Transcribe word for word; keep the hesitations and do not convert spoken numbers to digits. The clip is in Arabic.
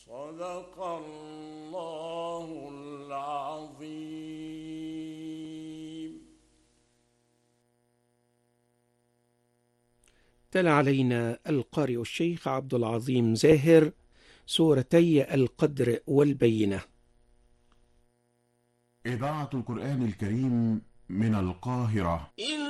صدق الله العظيم. تلا علينا القارئ الشيخ عبد العظيم زاهر سورتي القدر والبينة. إذاعة القرآن الكريم من القاهرة.